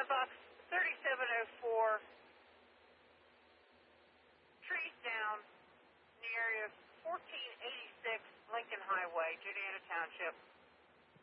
Box 3704, trees down in the area of 1486 Lincoln Highway, Juniata Township.